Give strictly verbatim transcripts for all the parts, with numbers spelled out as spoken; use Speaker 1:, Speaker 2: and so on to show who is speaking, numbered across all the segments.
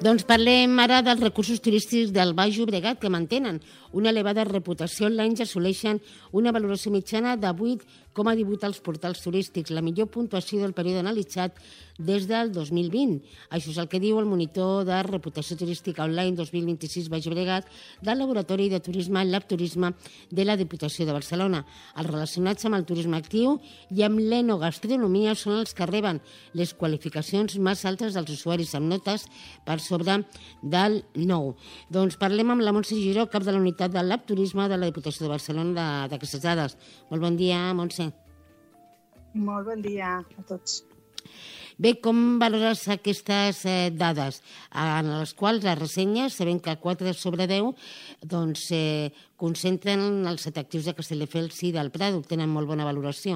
Speaker 1: Doncs parlem ara dels recursos turístics del Baix Llobregat, que mantenen una elevada reputació online i assoleixen una valoració mitjana de vuit coma divuit als portals turístics, la millor puntuació del període analitzat des del dos mil vint. Això és el que diu el monitor de reputació turística online dos mil vint-i-sis Baix Llobregat del Laboratori de Turisme Lab Turisme de la Diputació de Barcelona. Els relacionats amb el turisme actiu i amb l'enogastronomia són els que reben les qualificacions més altes dels usuaris amb notes per sobre del nou. Doncs parlem amb la Montse Giró, cap de la unitat del Lab Turisme de la Diputació de Barcelona, d'aquestes dades. Molt bon dia, Montse.
Speaker 2: Molt bon dia a tots.
Speaker 1: Bé, com valores aquestes eh, dades en les quals les ressenyes, sabent que quatre sobre deu doncs, eh, concentren els atractius de Castelldefels i del Prado, tenen molt bona valoració?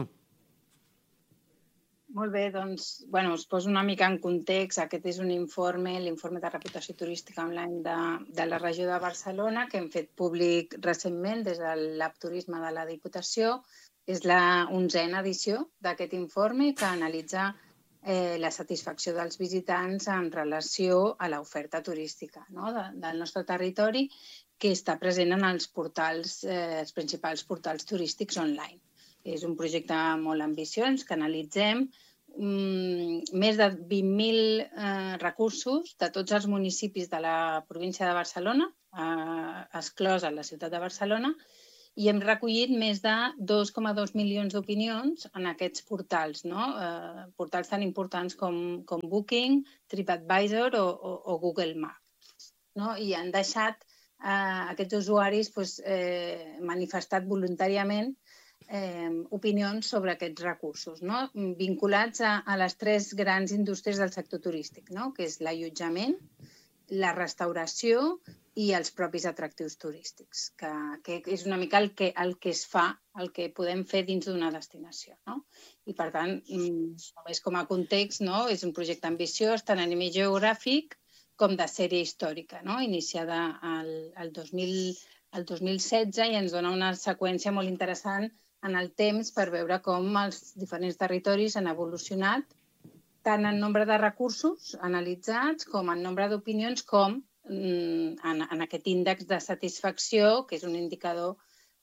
Speaker 2: Molt bé, doncs, bueno, us poso una mica en context. Aquest és un informe, l'informe de reputació turística online de, de la regió de Barcelona, que hem fet públic recentment des del Lab Turisme de la Diputació. És la onzena edició d'aquest informe que analitza eh, la satisfacció dels visitants en relació a l'oferta turística, no? de, del nostre territori, que està present en els portals, eh, els principals portals turístics online. És un projecte molt ambiciós que analitzem um, més de vint mil eh, recursos de tots els municipis de la província de Barcelona, eh, exclosa la ciutat de Barcelona, i hem recollit més de dos coma dos milions d'opinions en aquests portals, no? Eh, portals tan importants com, com Booking, TripAdvisor o, o, o Google Maps. No? I han deixat eh, aquests usuaris pues, eh, manifestat voluntàriament eh, opinions sobre aquests recursos, no? Vinculats a, a les tres grans indústries del sector turístic, no? Que és l'allotjament, la restauració i els propis atractius turístics, que, que és una mica el que, el que es fa, el que podem fer dins d'una destinació. No? I, per tant, només com a context, no? És un projecte ambiciós tant a nivell geogràfic com de sèrie històrica, no? Iniciada el, el, dos mil, el dos mil setze i ens dona una seqüència molt interessant en el temps per veure com els diferents territoris han evolucionat tant en nombre de recursos analitzats com en nombre d'opinions com En, en aquest índex de satisfacció, que és un indicador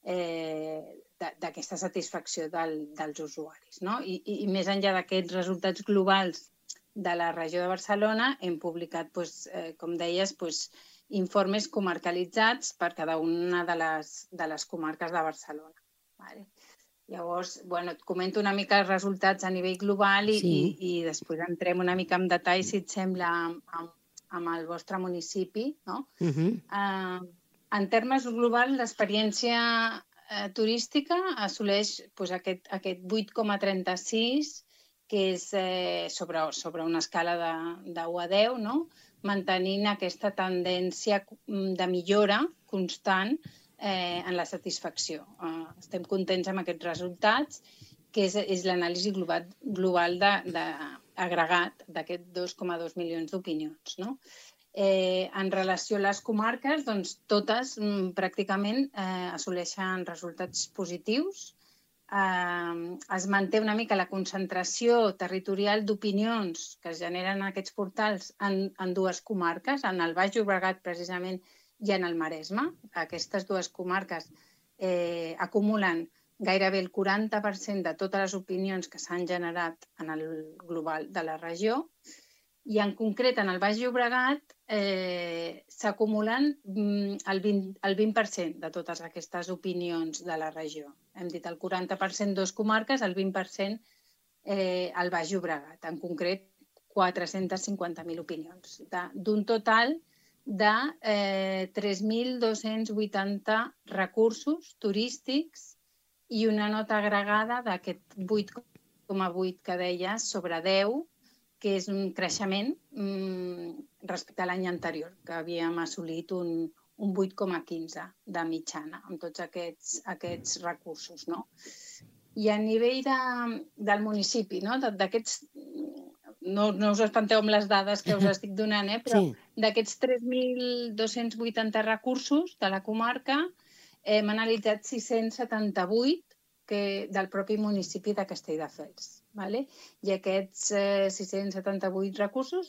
Speaker 2: eh, d'aquesta satisfacció del, dels usuaris. No? I, i, I més enllà d'aquests resultats globals de la regió de Barcelona, hem publicat, doncs, eh, com deies, doncs, informes comarcalitzats per cada una de les, de les comarques de Barcelona. Vale? Llavors, bueno, et comento una mica els resultats a nivell global i, sí. i, i després entrem una mica en detall, si et sembla, amb amb el vostre municipi. No? Uh-huh. uh, en termes globals, l'experiència uh, turística assoleix pues, aquest, aquest vuit coma trenta-sis, que és eh, sobre, sobre una escala de, de u a deu, no? Mantenint aquesta tendència de millora constant eh, en la satisfacció. Uh, estem contents amb aquests resultats, que és, és l'anàlisi global, global de, de agregat d'aquests dos coma dos milions d'opinions. No? Eh, en relació a les comarques, doncs, totes mm, pràcticament eh, assoleixen resultats positius. Eh, es manté una mica la concentració territorial d'opinions que es generen en aquests portals en, en dues comarques, en el Baix Llobregat precisament i en el Maresme. Aquestes dues comarques eh, acumulen gairebé el quaranta per cent de totes les opinions que s'han generat en el global de la regió. I en concret, en el Baix Llobregat, eh, s'acumulen el vint, el vint per cent de totes aquestes opinions de la regió. Hem dit el quaranta per cent dos comarques, el vint per cent eh, al Baix Llobregat. En concret, quatre-cents cinquanta mil opinions, d'un total de eh, tres mil dos-cents vuitanta recursos turístics i una nota agregada d'aquest vuit coma vuit que deies sobre deu, que és un creixement mmm, respecte a l'any anterior, que havíem assolit un, un vuit coma quinze de mitjana amb tots aquests, aquests recursos. No? I a nivell de, del municipi, no? d'aquests, no, no us espanteu amb les dades que us estic donant, eh? però sí. D'aquests tres mil dos-cents vuitanta recursos de la comarca, hem analitzat sis-cents setanta-vuit que, del propi municipi de Castelldefels. Vale? I aquests eh, sis-cents setanta-vuit recursos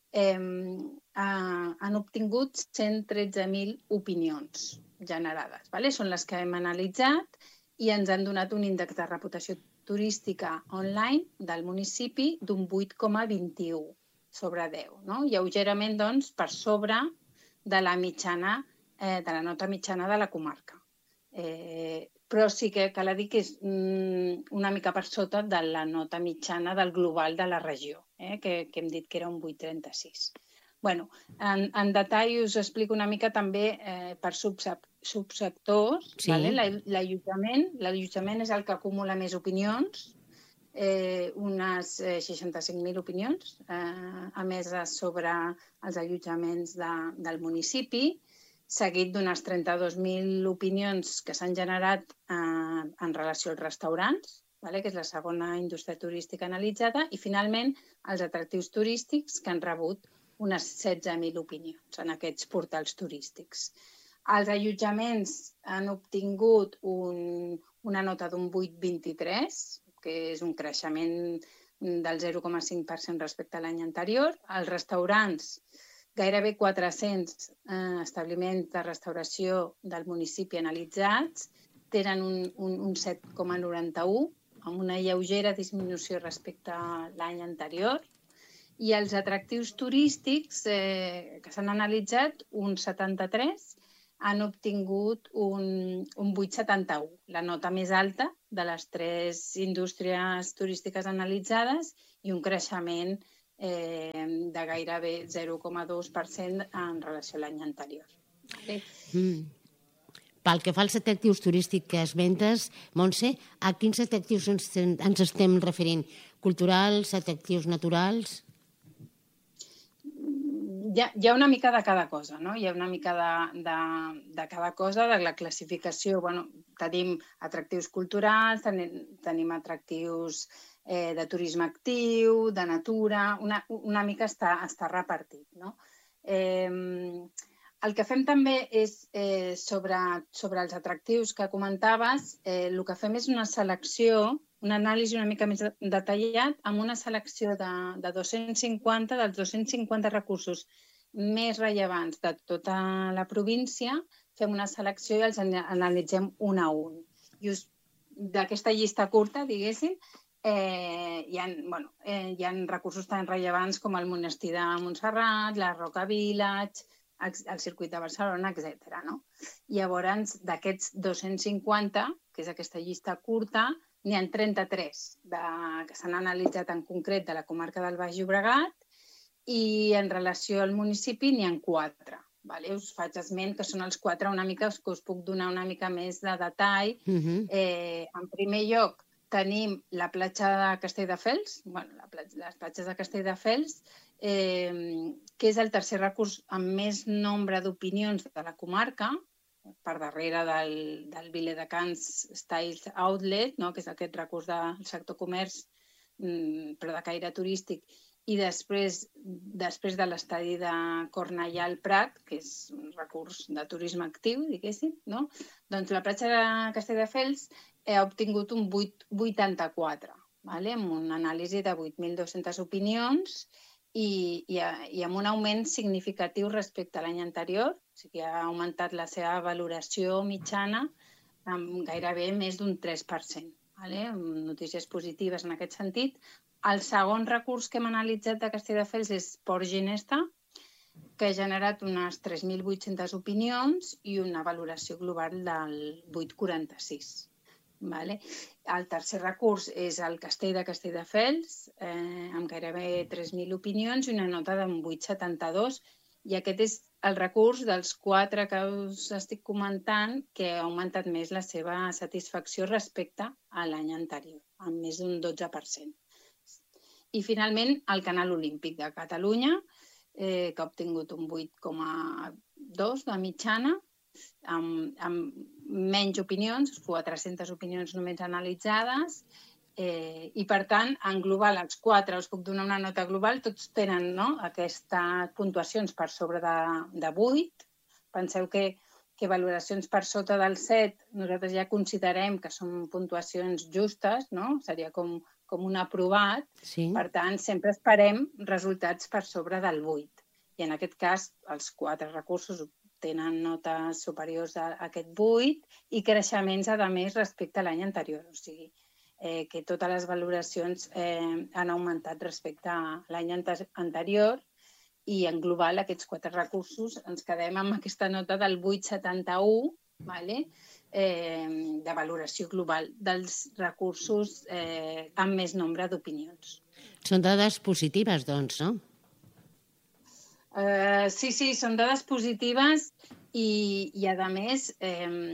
Speaker 2: eh, han obtingut cent tretze mil opinions generades. Vale? Són les que hem analitzat i ens han donat un índex de reputació turística online del municipi d'un vuit coma vint-i-u sobre deu. No? Lleugerament, doncs, per sobre de la mitjana, eh, de la nota mitjana de la comarca. Eh, però sí que cal dir que és mm, una mica per sota de la nota mitjana del global de la regió, eh, que, que hem dit que era un vuit coma trenta-sis. Bueno, en, en detall us explico una mica també eh, per subsectors. Sí. Vale? L'allotjament l'allotjament és el que acumula més opinions, eh, unes eh, seixanta-cinc mil opinions, eh, emeses sobre els allotjaments de, del municipi, seguit d'unes trenta-dos mil opinions que s'han generat eh, en relació als restaurants, vale? Que és la segona indústria turística analitzada, i finalment els atractius turístics, que han rebut unes setze mil opinions en aquests portals turístics. Els allotjaments han obtingut un, una nota d'un vuit coma vint-i-tres, que és un creixement del zero coma cinc per cent respecte a l'any anterior. Els restaurants, gairebé quatre-cents eh, establiments de restauració del municipi analitzats, tenen un, un, un set coma noranta-u, amb una lleugera disminució respecte a l'any anterior. I els atractius turístics eh, que s'han analitzat, un setanta-tres, han obtingut un, un vuit coma setanta-u, la nota més alta de les tres indústries turístiques analitzades i un creixement eh, de gairebé zero coma dos per cent en relació a l'any anterior. Vale?
Speaker 1: Mm. Pel que fa als atractius turístics que esmentes, Montse, a quins atractius ens, ens estem referint? Culturals, atractius naturals?
Speaker 2: Hi ha, hi ha una mica de cada cosa, no? Hi ha una mica de, de, de cada cosa, de la classificació. Bueno, tenim atractius culturals, tenim, tenim atractius eh, de turisme actiu, de natura, una, una mica està, està repartit, no? Eh, el que fem també és, eh, sobre, sobre els atractius que comentaves, eh, el que fem és una selecció, una anàlisi una mica més detallat, amb una selecció de, de dos-cents cinquanta, dels dos-cents cinquanta recursos més rellevants de tota la província, fem una selecció i els analitzem un a un. I d'aquesta llista curta, diguéssim, eh, hi, ha, bueno, eh, hi ha recursos tan rellevants com el monestir de Montserrat, la Roca Village, el circuit de Barcelona, etcètera. No? Llavors, d'aquests dos-cents cinquanta, que és aquesta llista curta, n'hi ha trenta-tres de, que s'han analitzat en concret de la comarca del Baix Llobregat i en relació al municipi n'hi ha quatre. Vale? Us faig esment que són els quatre una mica que us puc donar una mica més de detall. Uh-huh. eh, en primer lloc tenim la platja de Castelldefels, bueno, la platja, les platges de Castelldefels, eh, que és el tercer recurs amb més nombre d'opinions de la comarca, per darrere del, del Viladecans Styles Outlet, no? Que és aquest recurs del sector comerç, però de caire turístic, i després, després de l'estadi de Cornellà al Prat, que és un recurs de turisme actiu, diguéssim, no? Doncs la platja de Castelldefels ha obtingut un vuit coma vuitanta-quatre, vale? Amb una anàlisi de vuit mil dues-centes opinions i, i, i amb un augment significatiu respecte a l'any anterior, o sigui, ha augmentat la seva valoració mitjana amb gairebé més d'un tres per cent. Vale? Notícies positives en aquest sentit. El segon recurs que hem analitzat de Castelldefels és Port Ginesta, que ha generat unes tres mil vuit-centes opinions i una valoració global del vuit coma quaranta-sis. Vale? El tercer recurs és el Castell de Castelldefels, eh, amb gairebé tres mil opinions i una nota d'un vuit coma setanta-dos, i aquest és el recurs dels quatre que us estic comentant que ha augmentat més la seva satisfacció respecte a l'any anterior, amb més d'un dotze per cent. I finalment el Canal Olímpic de Catalunya, eh, que ha obtingut un vuit coma dos de mitjana, amb, amb menys opinions, quatre-centes opinions només analitzades, eh, i per tant, en global, els quatre, us puc donar una nota global, tots tenen, no?, aquestes puntuacions per sobre de, de vuit. Penseu que, que valoracions per sota del set nosaltres ja considerem que són puntuacions justes, no? Seria com com un aprovat,
Speaker 1: Sí.
Speaker 2: Per tant, sempre esperem resultats per sobre del vuit. I en aquest cas, els quatre recursos tenen notes superiors a aquest vuit i creixements, a més, respecte a l'any anterior. O sigui, eh, que totes les valoracions eh, han augmentat respecte a l'any anterior i en global aquests quatre recursos ens quedem amb aquesta nota del vuit coma setanta-u, vale? eh, de valoració global dels recursos eh, amb més nombre d'opinions.
Speaker 1: Són dades positives, doncs, no?
Speaker 2: Uh, sí, sí, són dades positives i, i a més, eh,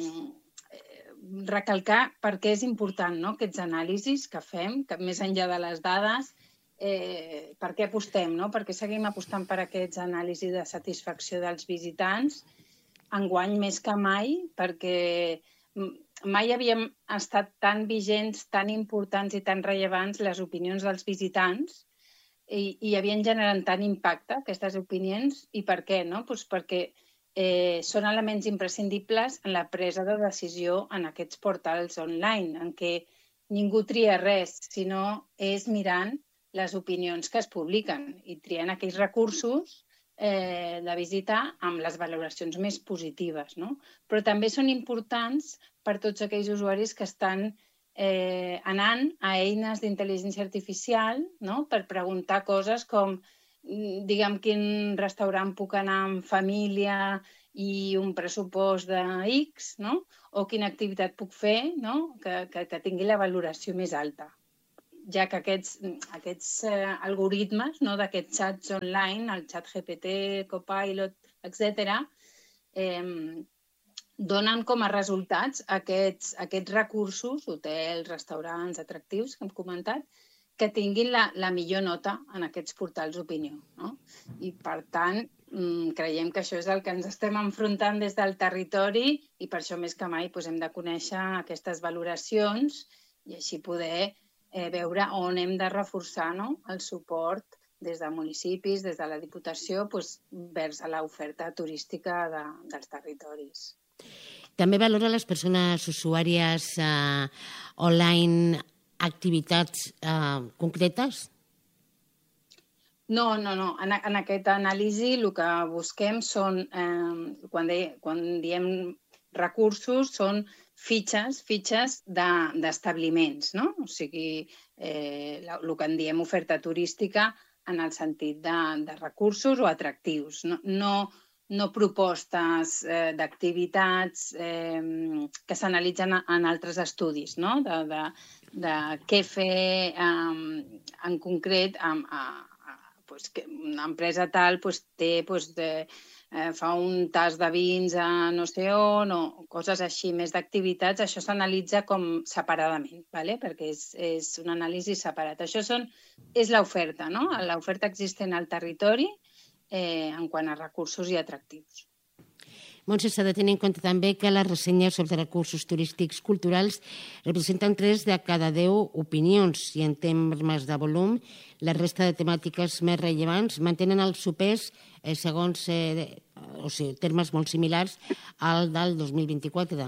Speaker 2: recalcar per què és important, no?, aquests anàlisis que fem, que més enllà de les dades, eh, per què apostem, no?, per què seguim apostant per aquests anàlisis de satisfacció dels visitants, enguany més que mai, perquè mai havíem estat tan vigents, tan importants i tan rellevants les opinions dels visitants i, i havien generat tant impacte aquestes opinions. I per què? No? Pues perquè eh, són elements imprescindibles en la presa de decisió en aquests portals online, en què ningú tria res, sinó és mirant les opinions que es publiquen i triant aquells recursos eh, de visitar amb les valoracions més positives, no? Però també són importants per tots aquells usuaris que estan eh, anant a eines d'intel·ligència artificial, no?, per preguntar coses com, diguem, quin restaurant puc anar amb família i un pressupost de X, no?, o quina activitat puc fer, no?, que, que, que tingui la valoració més alta, ja que aquests, aquests eh, algoritmes, no?, d'aquests xats online, el xat G P T, Copilot, etcètera, eh, donen com a resultats aquests, aquests recursos, hotels, restaurants, atractius, que hem comentat, que tinguin la, la millor nota en aquests portals d'opinió, no? I, per tant, creiem que això és el que ens estem enfrontant des del territori i per això més que mai doncs, hem de conèixer aquestes valoracions i així poder eh, veure on hem de reforçar, no?, el suport des de municipis, des de la Diputació, doncs, vers a l'oferta turística de, dels territoris.
Speaker 1: També valora les persones usuàries eh, online activitats eh, concretes?
Speaker 2: No, no, no. En, en aquest anàlisi el que busquem són, eh, quan, de, quan diem recursos, són fitxes, fitxes d'establiments, de, no? O sigui, eh, el que en diem oferta turística en el sentit de, de recursos o atractius, no, no, no propostes eh, d'activitats eh, que s'analitzen en altres estudis, no?, de, de, de què fer eh, en concret amb, a, a, pues, que una empresa tal pues, té, pues, de, eh, fa un tas de vins a no sé on o coses així, més d'activitats. Això s'analitza com separadament, ¿vale? Perquè és, és un anàlisi separat. Això són, és l'oferta, no?, l'oferta existent al territori eh, en quant a recursos i atractius.
Speaker 1: Montse, s'ha de tenir en compte també que les ressenyes sobre recursos turístics culturals representen tres de cada deu opinions i en termes de volum la resta de temàtiques més rellevants mantenen el seu pes eh, segons eh, o sigui, termes molt similars al del dos mil vint-i-quatre.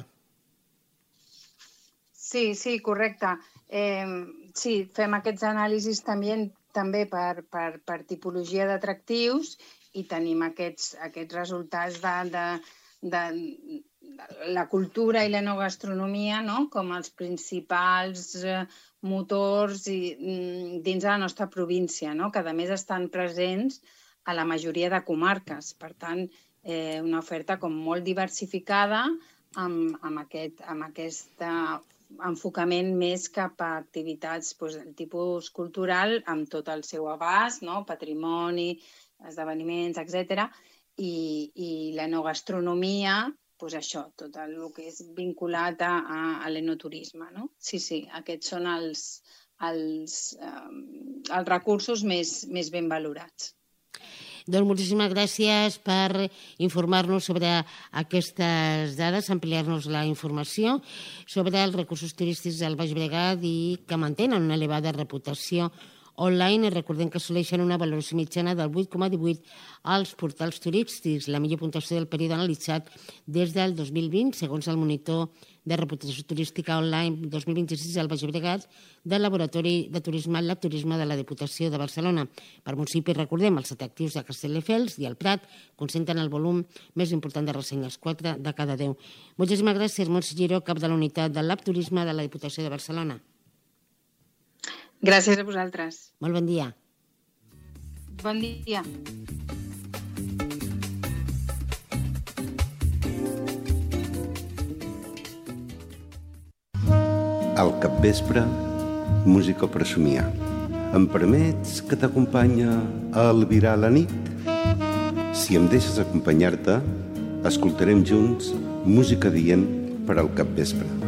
Speaker 2: Sí, sí, correcte. Eh, sí, fem aquests anàlisis també, també per, per, per tipologia d'atractius i tenim aquests, aquests resultats de, de, de, de la cultura i l'enogastronomia, no?, com els principals eh, motors i, dins de la nostra província, no?, que a més estan presents a la majoria de comarques. Per tant, eh, una oferta com molt diversificada amb, amb, aquest, amb aquesta enfocament més cap a activitats doncs, del tipus cultural amb tot el seu abast, no?, patrimoni, esdeveniments, etcètera, i, i l'enogastronomia, doncs això, tot el que és vinculat a, a l'enoturisme, no? Sí, sí, aquests són els, els, eh, els recursos més, més ben valorats.
Speaker 1: Doncs moltíssimes gràcies per informar-nos sobre aquestes dades, ampliar-nos la informació sobre els recursos turístics del Baix Llobregat i que mantenen una elevada reputació online. Recordem que assoleixen una valoració mitjana del vuit coma divuit als portals turístics, la millor puntuació del període analitzat des del dos mil vint, segons el monitor de reputació turística online dos mil vint-i-sis al Baix Llobregat del Laboratori de Turisme Lab Turisme de la Diputació de Barcelona. Per municipi, recordem, els atractius de Castelldefels i el Prat concentren el volum més important de ressenyes, quatre de cada deu. Moltíssimes gràcies, Montse Giró, cap de la unitat del Lab Turisme de la Diputació de Barcelona.
Speaker 2: Gràcies a vosaltres.
Speaker 1: Molt bon dia.
Speaker 2: Bon dia.
Speaker 3: Al capvespre, música per somiar. Em permets que t'acompanya a albirar la nit? Si em deixes acompanyar-te, escoltarem junts música dient per al capvespre.